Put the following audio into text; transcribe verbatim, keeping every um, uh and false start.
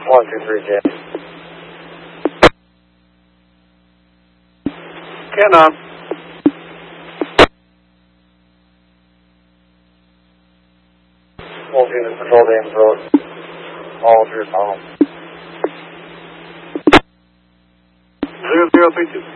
one two three, J. Canon. Both units patrol the aim road. All through tunnel. zero zero three two.